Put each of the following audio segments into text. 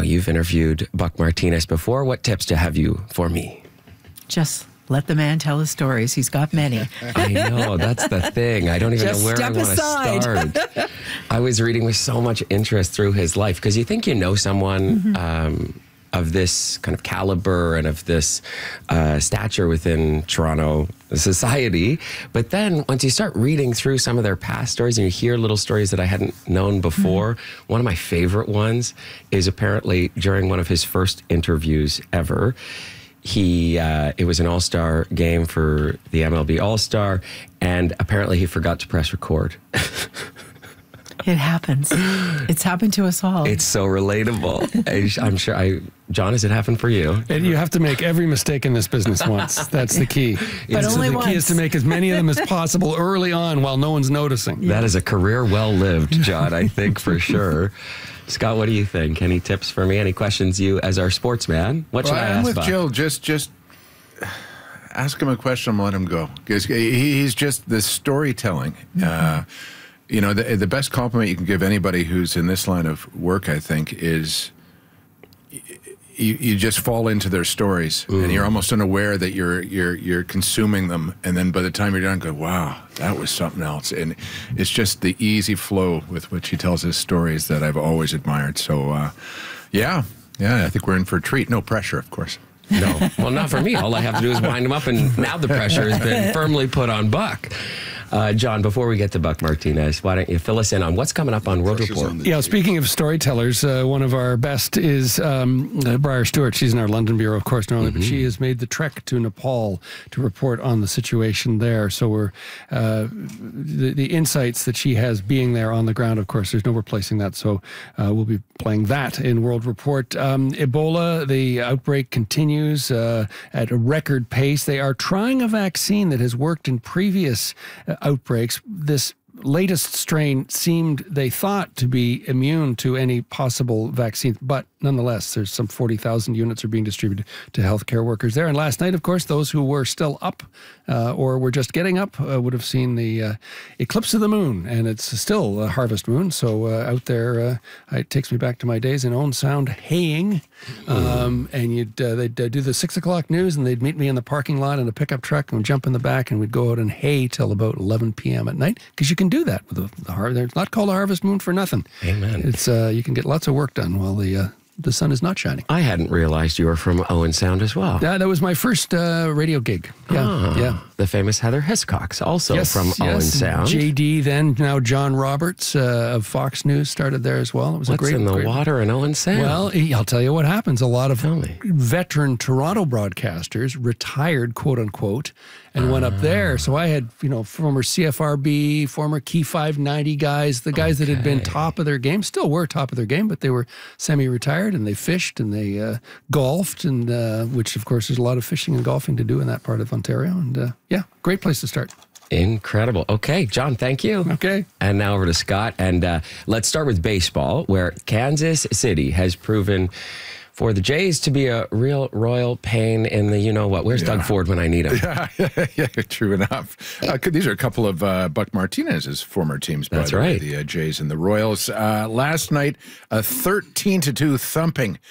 you've interviewed Buck Martinez before. What tips have you for me? Just let the man tell his stories. He's got many. I know, that's the thing. I don't even Just know where I step want aside. to start. I was reading with so much interest through his life because you think you know someone of this kind of caliber and of this stature within Toronto society. But then once you start reading through some of their past stories and you hear little stories that I hadn't known before, one of my favorite ones is apparently during one of his first interviews ever. It was an all-star game for the MLB All-Star, and apparently he forgot to press record. It happens. It's happened to us all. It's so relatable. I'm sure, John, has it happened for you? And you have to make every mistake in this business once. That's the key. But only the once. key is to make as many of them as possible early on while no one's noticing. That is a career well lived, John, I think for sure. Scott, what do you think? Any tips for me? Any questions you, as our sportsman? What should I ask? I'm with Buck? Jill. Just ask him a question and let him go. Because he's just the storytelling. You know, the best compliment you can give anybody who's in this line of work, I think, is you just fall into their stories, and you're almost unaware that you're consuming them, and then by the time you're done, go, wow, that was something else. And it's just the easy flow with which he tells his stories that I've always admired. So, yeah, I think we're in for a treat. No pressure, of course. No. Well, not for me. All I have to do is wind him up, and now the pressure has been firmly put on Buck. John, before we get to Buck Martinez, why don't you fill us in on what's coming up on World Report? Yeah, speaking of storytellers, one of our best is Briar Stewart. She's in our London bureau, of course, normally, but she has made the trek to Nepal to report on the situation there. So we're the insights that she has being there on the ground, of course, there's no replacing that. So we'll be playing that in World Report. Ebola, the outbreak continues at a record pace. They are trying a vaccine that has worked in previous outbreaks. This latest strain seemed, they thought, to be immune to any possible vaccine, but nonetheless, there's some 40,000 units are being distributed to healthcare workers there. And last night, of course, those who were still up or were just getting up would have seen the eclipse of the moon, and it's still a harvest moon. So out there, it takes me back to my days in Owen Sound haying, and they'd do the 6 o'clock news, and they'd meet me in the parking lot in a pickup truck, and we'd jump in the back, and we'd go out and hay till about 11 p.m. at night, because you can do that with the harvest. It's not called a harvest moon for nothing. Amen. It's you can get lots of work done while the sun is not shining. I hadn't realized you were from Owen Sound as well. Yeah, that was my first radio gig. Yeah. The famous Heather Hiscox, also from Owen Sound. JD, then now John Roberts of Fox News started there as well. It was What's a great in the water in Owen Sound? Well, I'll tell you what happens. A lot of veteran Toronto broadcasters retired, quote unquote, and went up there. So I had, former CFRB, former Key 590 guys, the guys that had been top of their game, still were top of their game, but they were semi-retired, and they fished and they golfed, and which, of course, there's a lot of fishing and golfing to do in that part of Ontario. And great place to start. Incredible. Okay, John, thank you. Okay. And now over to Scott. And let's start with baseball, where Kansas City has proven for the Jays to be a real royal pain in the you-know-what. Where's Doug Ford when I need him? Yeah, true enough. These are a couple of Buck Martinez's former teams, by That's the way, right. the Jays and the Royals. Last night, a 13-2 thumping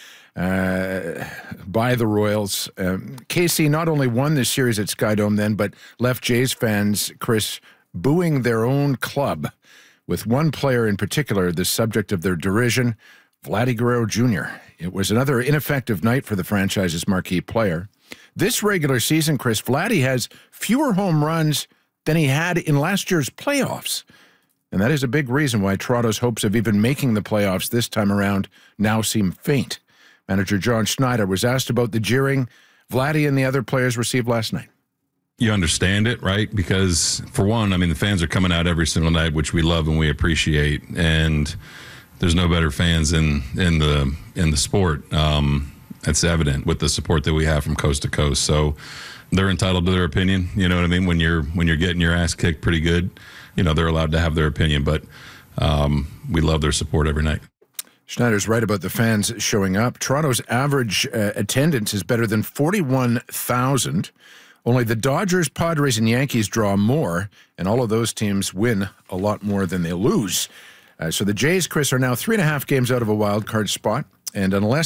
by the Royals. KC not only won this series at Skydome then, but left Jays fans, Chris, booing their own club, with one player in particular the subject of their derision, Vladdy Guerrero Jr. It was another ineffective night for the franchise's marquee player. This regular season, Chris, Vladdy has fewer home runs than he had in last year's playoffs. And that is a big reason why Toronto's hopes of even making the playoffs this time around now seem faint. Manager John Schneider was asked about the jeering Vladdy and the other players received last night. You understand it, right? Because, for one, the fans are coming out every single night, which we love and we appreciate. And there's no better fans in the sport. It's evident with the support that we have from coast to coast. So they're entitled to their opinion. You know what I mean? When you're getting your ass kicked pretty good, they're allowed to have their opinion. But we love their support every night. Schneider's right about the fans showing up. Toronto's average attendance is better than 41,000. Only the Dodgers, Padres, and Yankees draw more, and all of those teams win a lot more than they lose. So the Jays, Chris, are now 3.5 games out of a wild card spot, and unless